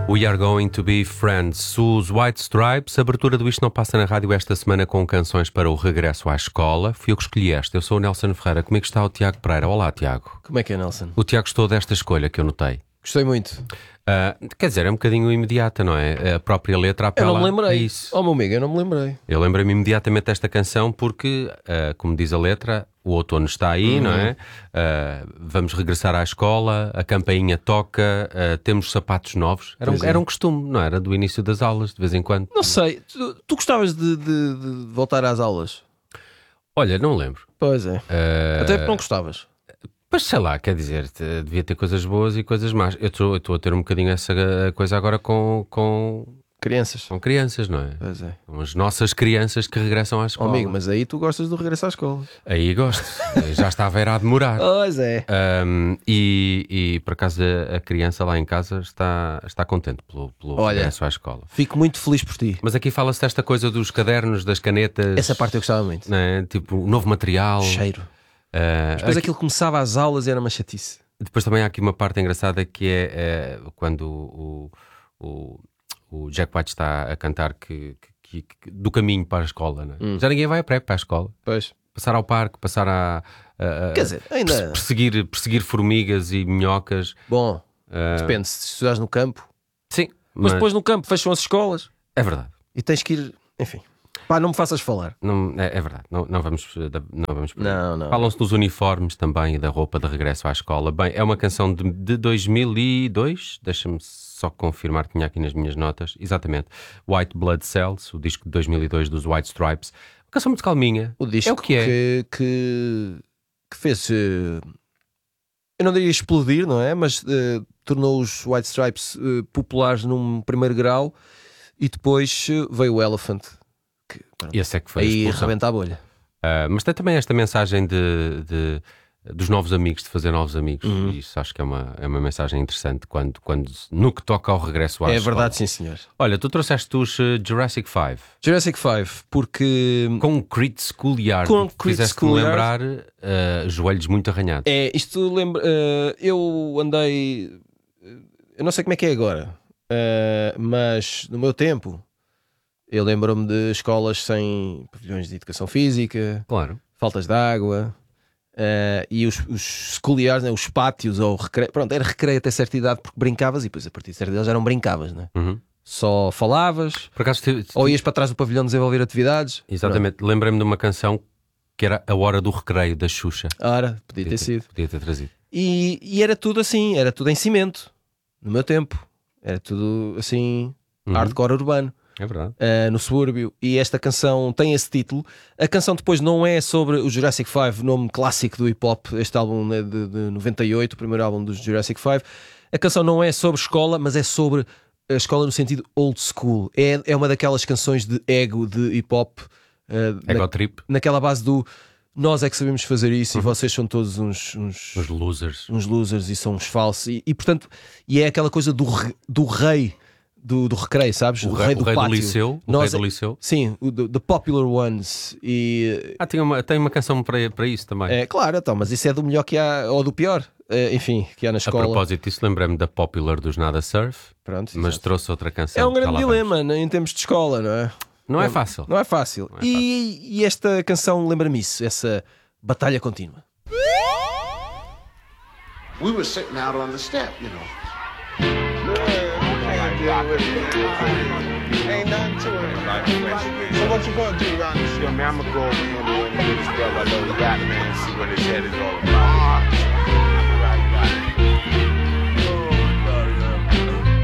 We are going to be friends. Os White Stripes, abertura do Isto Não Passa na Rádio esta semana com canções para o regresso à escola. Fui eu que escolhi esta. Eu sou o Nelson Ferreira. Comigo está o Tiago Pereira. Olá, Tiago. Como é que é, Nelson? O Tiago gostou desta escolha que eu notei. Gostei muito. Quer dizer, é um bocadinho imediata, não é? A própria letra apela. Eu não me lembrei. A isso. Oh, meu amigo, eu não me lembrei. Eu lembrei-me imediatamente desta canção porque, como diz a letra, o outono está aí, não é? Vamos regressar à escola, a campainha toca, temos sapatos novos. Era um costume, não era? Do início das aulas, de vez em quando. Não sei, tu gostavas de voltar às aulas? Olha, não lembro. Pois é. Até porque não gostavas. Mas sei lá, quer dizer, devia ter coisas boas e coisas más. Eu estou a ter um bocadinho essa coisa agora com Crianças. com crianças, não é? Pois é. São as nossas crianças que regressam à escola. Amigo, mas aí tu gostas do regresso à escola. Aí gosto. Já estava a ir a demorar. Pois é. E por acaso a criança lá em casa está contente pelo regresso à escola. Fico muito feliz por ti. Mas aqui fala-se desta coisa dos cadernos, das canetas. Essa parte eu gostava muito. Né? Tipo, novo material. Cheiro. Depois aquilo começava às aulas e era uma chatice. Depois também há aqui uma parte engraçada que é quando o Jack White está a cantar que do caminho para a escola, não é? Já ninguém vai a pré para a escola. Pois. Passar ao parque, passar a Quer dizer, ainda... perseguir formigas e minhocas. Bom, depende, se estudares no campo. Sim, Mas depois no campo fecham as escolas. é verdade. E tens que ir, enfim. Pá, não me faças falar. Não, é verdade, não vamos por aí. Não. Falam-se dos uniformes também e da roupa de regresso à escola. Bem, é uma canção de 2002, deixa-me só confirmar, tinha aqui nas minhas notas, exatamente, White Blood Cells, o disco de 2002 dos White Stripes. Uma canção muito calminha. O disco é o que é. que fez, eu não diria explodir, não é? Mas tornou os White Stripes populares num primeiro grau e depois veio o Elephant. Que, pronto, Esse é que foi a aí explosão. rebenta a bolha. Mas tem também esta mensagem dos novos amigos, de fazer novos amigos. E isso acho que é uma mensagem interessante quando no que toca ao regresso à É escola. verdade, sim senhor. Olha, tu trouxeste os Jurassic 5 Jurassic 5, porque Concrete Schoolyard. Concrete Fizeste-me Schoolyard. lembrar joelhos muito arranhados. isto lembra. Eu andei. Eu não sei como é que é agora, mas no meu tempo eu lembro-me de escolas sem pavilhões de educação física, Claro. faltas de água, e os schoolyards, né, os pátios ou recreio. Pronto, era recreio até certa idade porque brincavas e depois a partir de certa idade já não brincavas, né? Só falavas Por acaso, ou ias para trás do pavilhão desenvolver atividades. exatamente, lembrei-me de uma canção que era A Hora do Recreio, da Xuxa. Ora, podia ter sido. Podia ter trazido. E era tudo assim, era tudo em cimento. No meu tempo, era tudo assim, hardcore urbano. É verdade. No subúrbio, e esta canção tem esse título. A canção depois não é sobre o Jurassic 5, nome clássico do hip hop. Este álbum é de 98, o primeiro álbum dos Jurassic 5. A canção não é sobre escola, mas é sobre a escola no sentido old school. É uma daquelas canções de ego de hip hop, Ego Trip. naquela base do nós é que sabemos fazer isso e vocês são todos uns Os losers. losers e são uns falsos. E portanto, é aquela coisa do rei. Do recreio, sabes? O rei do pátio. Liceu. O rei do Liceu. Sim, the popular ones. E Tem uma canção para isso também. é claro, então, mas isso é do melhor que há, ou do pior, enfim, que há na A escola. propósito disso, lembrei-me da Popular dos Nada Surf, Pronto, mas exato. trouxe outra canção. É um Já grande lá dilema, vamos. né, em termos de escola, não é? Não é fácil. Não é fácil. Não é E esta canção lembra-me isso, essa batalha contínua. We were sitting out on the step, you know. Ain't nothing to it. So what you gonna do around this? Yo, man, I'm gonna go over here, man, and get this brother a little rap, man, see what his head is all about.